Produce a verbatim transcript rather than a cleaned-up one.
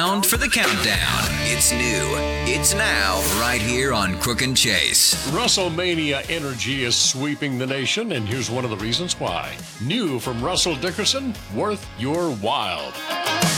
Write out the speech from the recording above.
around for the countdown. It's new. It's now, right here on Crook and Chase. WrestleMania energy is sweeping the nation, and here's one of the reasons why. New from Russell Dickerson, Worth Your Wild.